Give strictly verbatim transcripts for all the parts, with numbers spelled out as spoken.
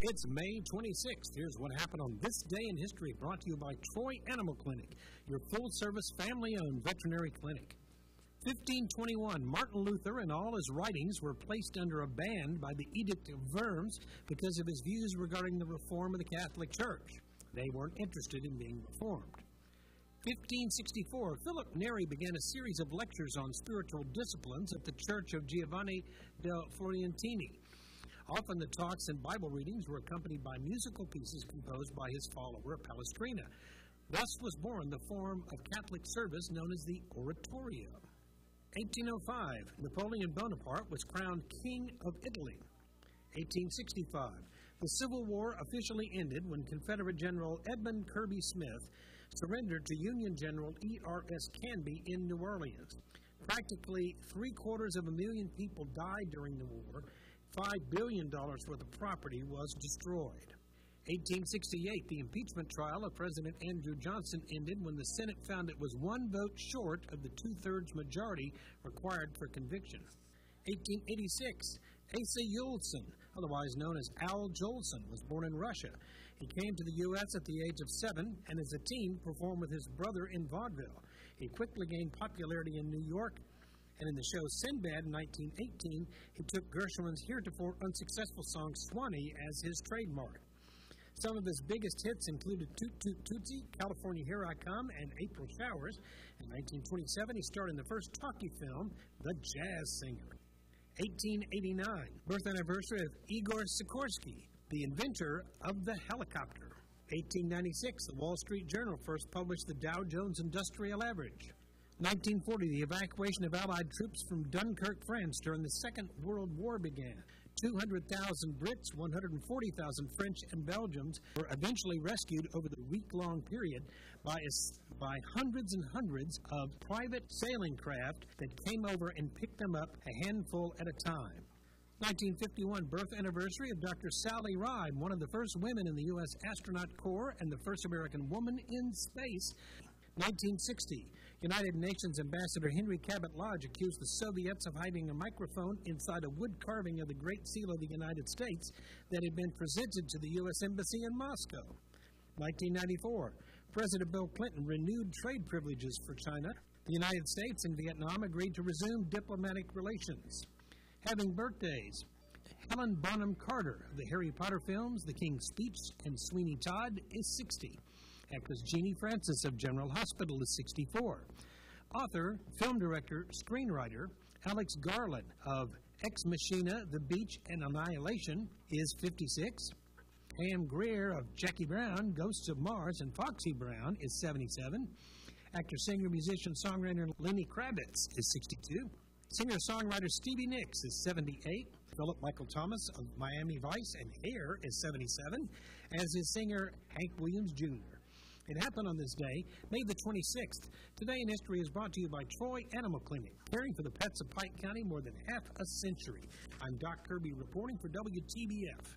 It's May twenty-sixth. Here's what happened on this day in history, brought to you by Troy Animal Clinic, your full-service, family-owned veterinary clinic. fifteen twenty-one, Martin Luther and all his writings were placed under a ban by the Edict of Worms because of his views regarding the reform of the Catholic Church. They weren't interested in being reformed. fifteen sixty-four, Philip Neri began a series of lectures on spiritual disciplines at the Church of Giovanni del Fiorentini. Often the talks and Bible readings were accompanied by musical pieces composed by his follower, Palestrina. Thus was born the form of Catholic service known as the oratorio. eighteen oh five, Napoleon Bonaparte was crowned King of Italy. eighteen sixty-five, the Civil War officially ended when Confederate General Edmund Kirby Smith surrendered to Union General E R S Canby in New Orleans. Practically three-quarters of a million people died during the war. Five billion dollars worth of property was destroyed. eighteen sixty-eight, the impeachment trial of President Andrew Johnson ended when the Senate found it was one vote short of the two-thirds majority required for conviction. eighteen eighty-six, Asa Yulson, otherwise known as Al Jolson, was born in Russia. He came to the U S at the age of seven and as a teen performed with his brother in vaudeville. He quickly gained popularity in New York, and in the show Sinbad in nineteen eighteen, he took Gershwin's heretofore unsuccessful song Swanee as his trademark. Some of his biggest hits included Toot Toot Tootsie, California Here I Come, and April Showers. In nineteen twenty-seven, he starred in the first talkie film, The Jazz Singer. eighteen eighty-nine, birth anniversary of Igor Sikorsky, the inventor of the helicopter. eighteen ninety-six, the Wall Street Journal first published the Dow Jones Industrial Average. nineteen forty, the evacuation of Allied troops from Dunkirk, France during the Second World War began. two hundred thousand Brits, one hundred forty thousand French and Belgians were eventually rescued over the week-long period by, a, by hundreds and hundreds of private sailing craft that came over and picked them up a handful at a time. nineteen fifty-one, birth anniversary of Doctor Sally Ride, one of the first women in the U S Astronaut Corps and the first American woman in space. nineteen sixty, United Nations Ambassador Henry Cabot Lodge accused the Soviets of hiding a microphone inside a wood carving of the Great Seal of the United States that had been presented to the U S Embassy in Moscow. nineteen ninety-four, President Bill Clinton renewed trade privileges for China. The United States and Vietnam agreed to resume diplomatic relations. Having birthdays, Helen Bonham Carter of the Harry Potter films, The King's Speech, and Sweeney Todd is sixty. Actress Jeannie Francis of General Hospital is sixty-four. Author, film director, screenwriter Alex Garland of Ex Machina, The Beach, and Annihilation is fifty-six. Pam Grier of Jackie Brown, Ghosts of Mars, and Foxy Brown is seventy-seven. Actor, singer, musician, songwriter Lenny Kravitz is sixty-two. Singer-songwriter Stevie Nicks is seventy-eight. Philip Michael Thomas of Miami Vice and Hair is seventy-seven, as is singer Hank Williams Junior It happened on this day, May the twenty-sixth. Today in History is brought to you by Troy Animal Clinic, caring for the pets of Pike County more than half a century. I'm Doc Kirby reporting for W T B F.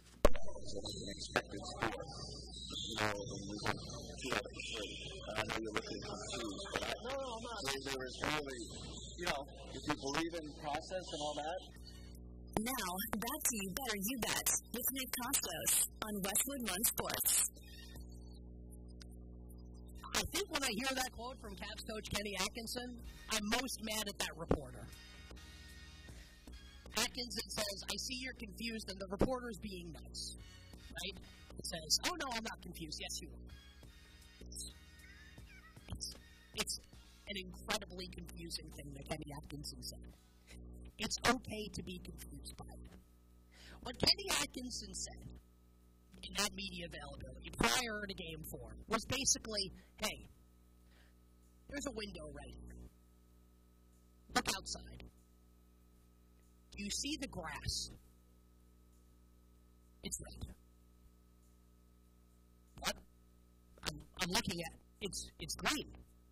I know you're looking confused, but I, no, I'm not. There is really, you know, if you believe in process and all that. Now, back to You Better You Bet with Nick Costos on Westwood One Sports. I think when I hear that quote from Cavs coach Kenny Atkinson, I'm most mad at that reporter. Atkinson says, I see you're confused, and the reporter's being nice. Right? It says, oh, no, I'm not confused. Yes, you are. It's, it's, it's an incredibly confusing thing that Kenny Atkinson said. It's okay to be confused by it. What Kenny Atkinson said in that media availability prior to Game four was basically, hey, there's a window right here. Look outside. Do you see the grass? It's red. What? I'm, I'm looking at it. It's, it's green.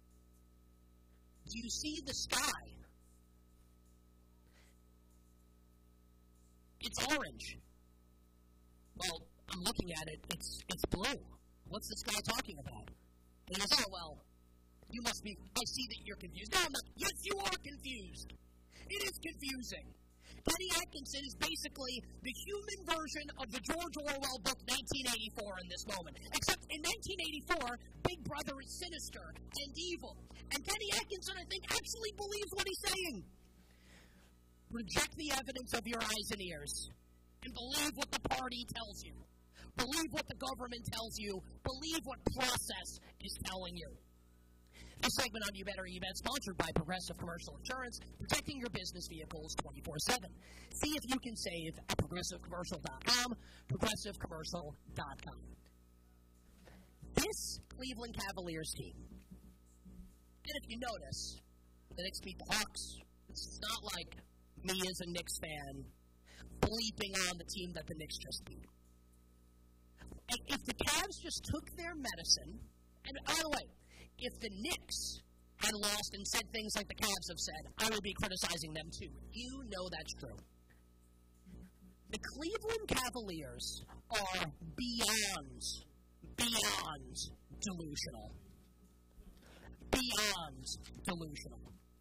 Do you see the sky? It's orange. Well, I'm looking at it. It's it's blue. What's this guy talking about? And he says, oh, well, you must be, I see that you're confused. No, I'm not. Yes, you are confused. It is confusing. Kenny Atkinson is basically the human version of the George Orwell book nineteen eighty-four in this moment. Except in nineteen eighty-four, Big Brother is sinister and evil. And Kenny Atkinson, I think, actually believes what he's saying. Reject the evidence of your eyes and ears. And believe what the party tells you. Believe what the government tells you. Believe what process is telling you. This segment on You Better You Bet, sponsored by Progressive Commercial Insurance, protecting your business vehicles twenty-four seven. See if you can save at progressive commercial dot com, progressive commercial dot com. This Cleveland Cavaliers team, and if you notice, the Knicks beat the Hawks. It's not like me as a Knicks fan bleeping on the team that the Knicks just beat. And if the Cavs just took their medicine, and by the way, if the Knicks had lost and said things like the Cavs have said, I would be criticizing them too. You know that's true. The Cleveland Cavaliers are beyond, beyond delusional. Beyond delusional.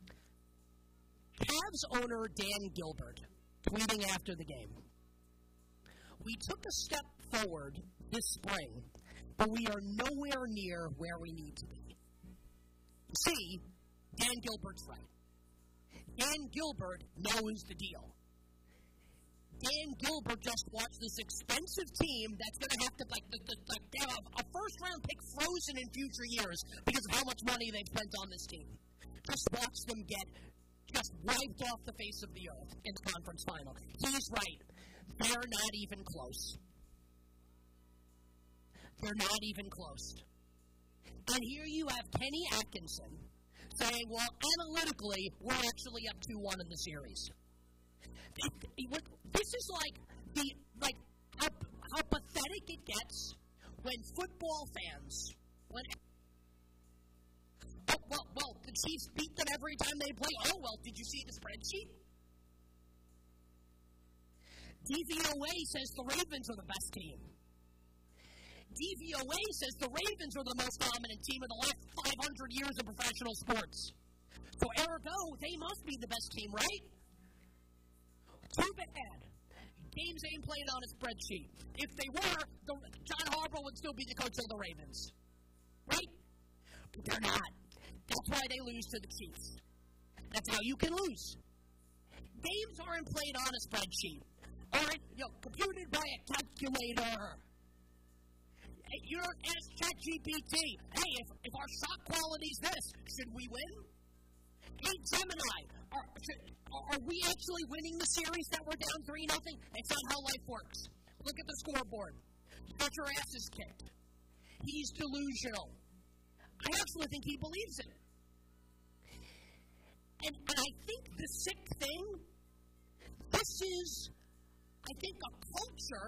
Cavs owner Dan Gilbert tweeting after the game, we took a step forward this spring, but we are nowhere near where we need to be. See, Dan Gilbert's right. Dan Gilbert knows the deal. Dan Gilbert just watched this expensive team that's going to have to, like, the, the, the, have a first-round pick frozen in future years because of how much money they've spent on this team. Just watch them get just wiped off the face of the earth in the conference final. He's right. They're not even close. They're not even close. And here you have Kenny Atkinson saying, well, analytically, we're actually up two one in the series. This is like the like how, how pathetic it gets when football fans, when oh, well, well, the Chiefs beat them every time they play. Oh, well, did you see the spreadsheet? D V O A says the Ravens are the best team. D V O A says the Ravens are the most dominant team in the last five hundred years of professional sports. So, ergo, they must be the best team, right? Too bad. Games ain't played on a spreadsheet. If they were, the, John Harbaugh would still be the coach of the Ravens. Right? But they're not. That's why they lose to the Chiefs. That's how you can lose. Games aren't played on a spreadsheet. Aren't, you know, computed by a calculator. You're ask ChatGPT, hey, if, if our shot quality's this, should we win? Hey, Gemini, are, should, are we actually winning the series that we're down three nothing? It's not how life works. Look at the scoreboard. You got your asses kicked. He's delusional. I actually think he believes it. And, and I think the sick thing, this is, I think, a culture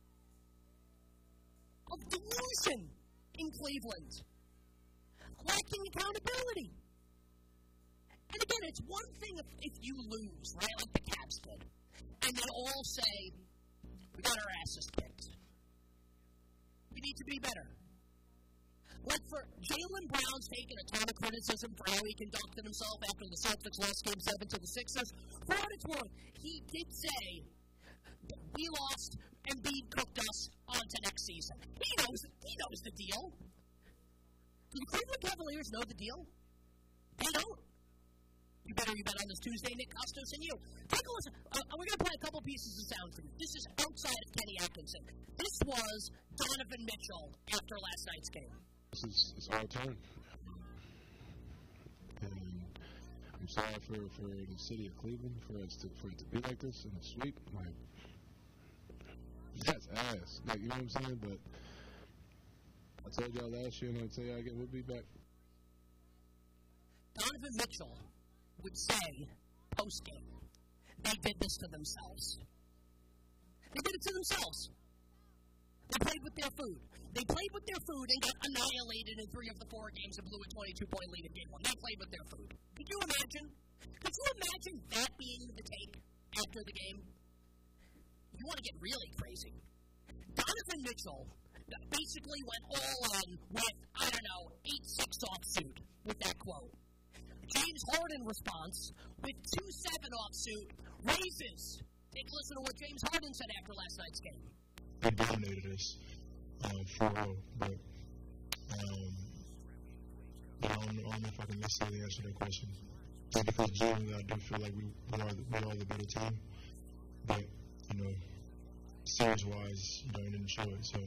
of delusion in Cleveland. Lacking accountability. And again, it's one thing if, if you lose, right, like the Cavs did, and they all say, we got our asses kicked. We need to be better. Like for Jaylen Brown's taken a ton of criticism for how he conducted himself after the Celtics lost Game seven to the Sixers. For what it's worth, he did say, we lost, Embiid cooked us on to next season. He knows, he knows the deal. Do the Cleveland Cavaliers know the deal? They don't. You better you bet on this Tuesday, Nick Costos and you. Take a listen. Uh, we're going to play a couple pieces of sound for you. This is outside of Kenny Atkinson. This was Donovan Mitchell after last night's game. This is it's our turn. And I'm sorry for, for the city of Cleveland for us to for it to be like this in the sweep. Like that's ass. Like you know what I'm saying? But I told y'all last year and I'll tell y'all again, we'll be back. Donovan Mitchell would say post-game, they did this to themselves. They did it to themselves. They played with their food. They played with their food and got annihilated in three of the four games and blew a twenty-two point lead in game one. They played with their food. Could you imagine? Could you imagine that being the take after the game? You want to get really crazy. Donovan Mitchell basically went all in with, I don't know, eight six offsuit with that quote. James Harden response with two seven offsuit raises. Take a listen to what James Harden said after last night's game. They dominated us um, for real, but um, I, don't, I don't know if I can necessarily answer that question. Just because genuinely I do feel like we, we, are, the, we are the better team, but, you know, series-wise, you know, I didn't show it, so.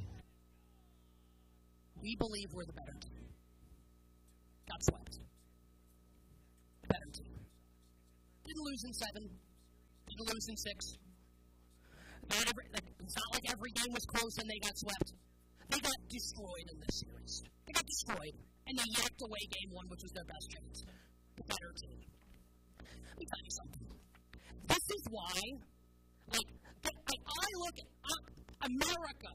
We believe we're the better team. Got swept. The better team. Didn't lose in seven. Didn't lose in six. Not every, like, it's not like every game was close and they got swept. They got destroyed in this series. They got destroyed, and they yacked away game one, which was their best chance. The better team. Let me tell you something. This is why, like, I, I look at uh, America,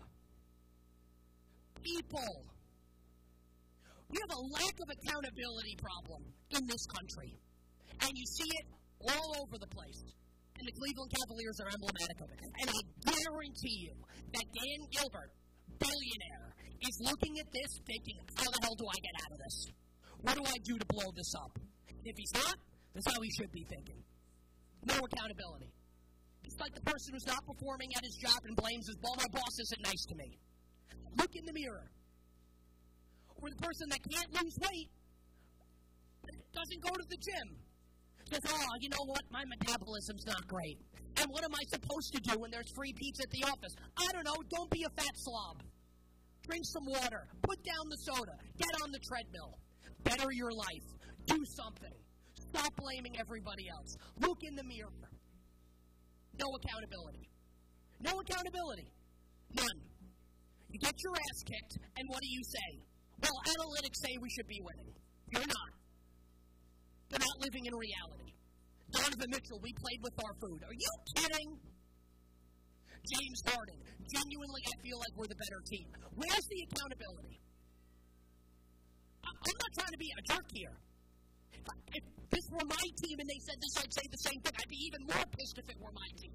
people. We have a lack of accountability problem in this country, and you see it all over the place. And the Cleveland Cavaliers are emblematic of it. And I guarantee you that Dan Gilbert, billionaire, is looking at this thinking, how the hell do I get out of this? What do I do to blow this up? If he's not, that's how he should be thinking. No accountability. It's like the person who's not performing at his job and blames his boss. My boss isn't nice to me. Look in the mirror. Or the person that can't lose weight doesn't go to the gym. Says, oh, you know what? My metabolism's not great. And what am I supposed to do when there's free pizza at the office? I don't know. Don't be a fat slob. Drink some water. Put down the soda. Get on the treadmill. Better your life. Do something. Stop blaming everybody else. Look in the mirror. No accountability. No accountability. None. You get your ass kicked, and what do you say? Well, analytics say we should be winning. You're not. They're not living in reality. Donovan Mitchell, we played with our food. Are you kidding? James Harden, genuinely, I feel like we're the better team. Where's the accountability? I'm not trying to be a jerk here. If this were my team and they said this, I'd say the same thing. I'd be even more pissed if it were my team.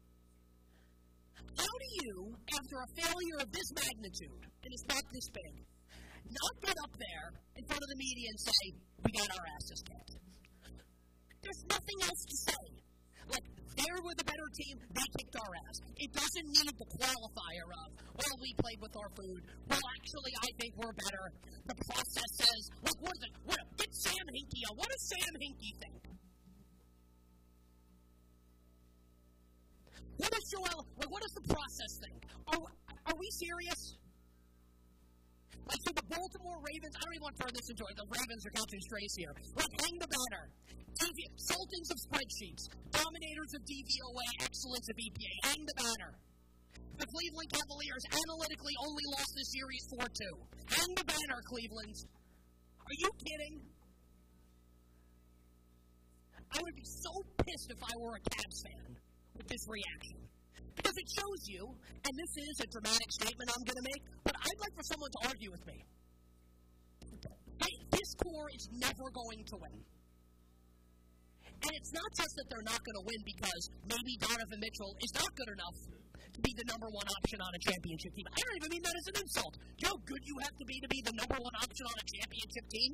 How do you, after a failure of this magnitude, and it's not this big, not get up there in front of the media and say, we got our asses kicked? There's nothing else to say. Like, they were the better team, they kicked our ass. It doesn't need the qualifier of, well, we played with our food. Well, actually, I think we're better. The process says, look, what is it? What, get Sam Hinkie on. What does Sam Hinkie think? What does Joel, like, what does the process think? Are, are we serious? Like, so the Baltimore Ravens, I don't even want to turn this into it. The Ravens are catching strays here. Like, hang the banner. D V, Sultans of spreadsheets. Dominators of D V O A. Excellence of E P A. Hang the banner. The Cleveland Cavaliers analytically only lost this series four two. Hang the banner, Cleveland. Are you kidding? I would be so pissed if I were a Cavs fan with this reaction. Because it shows you, and this is a dramatic statement I'm going to make, but I'd like for someone to argue with me. This core is never going to win. And it's not just that they're not going to win because maybe Donovan Mitchell is not good enough to be the number one option on a championship team. I don't even mean that as an insult. Do you know how good you have to be to be the number one option on a championship team?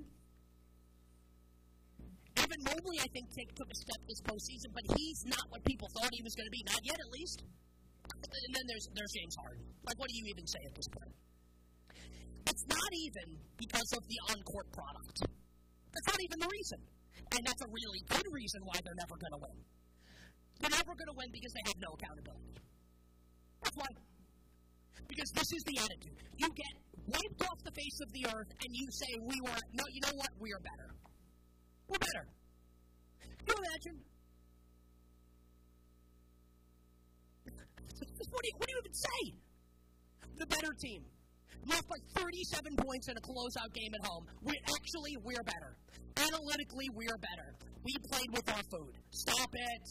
Evan Mobley, I think, take, took a step this postseason, but he's not what people thought he was going to be. Not yet, at least. And then there's, there's James Harden. Like, what do you even say at this point? It's not even because of the on-court product. That's not even the reason. And that's a really good reason why they're never going to win. They're never going to win because they have no accountability. That's why. Because this is the attitude. You get wiped off the face of the earth and you say, we were, no, you know what? We are better. We're better. Can you imagine? What do you, what do you even say? The better team. Lost by thirty-seven points in a closeout game at home. We actually, we're better. Analytically, we're better. We played with our food. Stop it.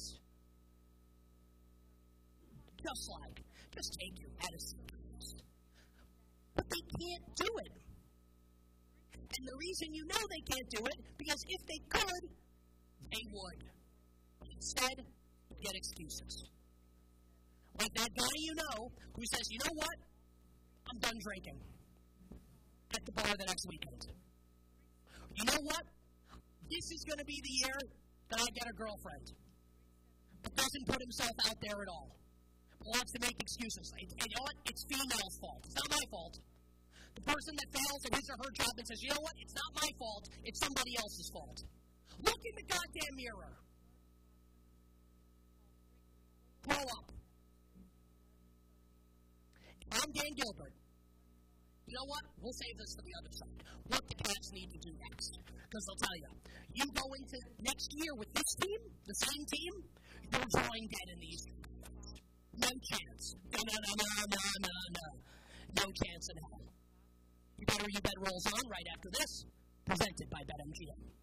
Just like, just take your medicine. But they can't do it. And the reason you know they can't do it, because if they could, they would. Instead, they get excuses. Like that guy you know who says, you know what? I'm done drinking at the bar the next weekend. You know what? this is going to be the year that I get a girlfriend. But doesn't put himself out there at all. Wants to make excuses. And you know what? It's female's fault. It's not my fault. The person that fails at his or her job and says, you know what? It's not my fault. It's somebody else's fault. Look in the goddamn mirror. Grow up. I'm Dan Gilbert. You know what? We'll save this for the other side. What the Cavs need to do next. Because I'll tell you, you go into next year with this team, the same team, you're drawing dead in the Eastern Conference. No chance. No, no, no, no, no, no, no. No chance in hell. You better, you bet rolls on right after this. Presented by BetMGM.